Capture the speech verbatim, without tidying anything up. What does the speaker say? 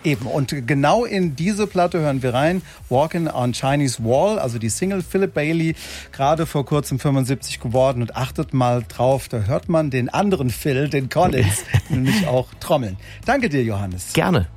Eben, und genau in diese Platte hören wir rein. Walking on Chinese Wall, also die Single. Philip Bailey, gerade vor kurzem fünfundsiebzig geworden. Und achtet mal drauf, da hört man den anderen Phil, den Collins, nämlich auch trommeln. Danke dir, Johannes. Gerne.